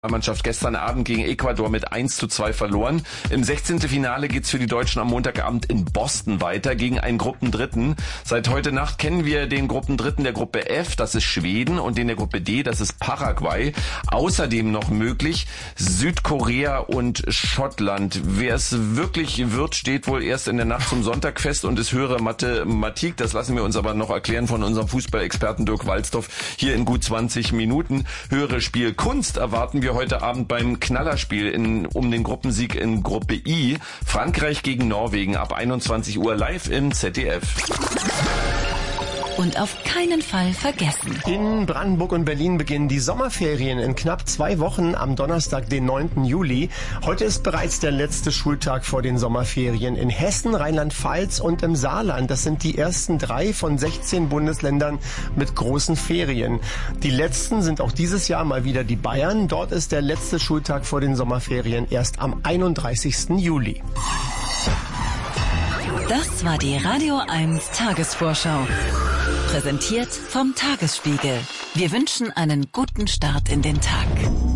Mannschaft gestern Abend gegen Ecuador mit 1:2 verloren. Im 16. Finale geht's für die Deutschen am Montagabend in Boston weiter gegen einen Gruppendritten. Seit heute Nacht kennen wir den Gruppendritten der Gruppe F, das ist Schweden, und den der Gruppe D, das ist Paraguay. Außerdem noch möglich Südkorea und Schottland. Wer es wirklich wird, steht wohl erst in der Nacht zum Sonntag fest und ist höhere Mathematik. Das lassen wir uns aber noch erklären von unserem Fußballexperten Dirk Walzdorf hier in gut 20 Minuten. Höhere Spielkunst erwarten wir heute Abend beim Knallerspiel um den Gruppensieg in Gruppe I. Frankreich gegen Norwegen ab 21 Uhr live im ZDF. Und auf keinen Fall vergessen. In Brandenburg und Berlin beginnen die Sommerferien in knapp 2 Wochen am Donnerstag, den 9. Juli. Heute ist bereits der letzte Schultag vor den Sommerferien in Hessen, Rheinland-Pfalz und im Saarland. Das sind die ersten 3 von 16 Bundesländern mit großen Ferien. Die letzten sind auch dieses Jahr mal wieder die Bayern. Dort ist der letzte Schultag vor den Sommerferien erst am 31. Juli. Das war die Radio 1 Tagesvorschau. Präsentiert vom Tagesspiegel. Wir wünschen einen guten Start in den Tag.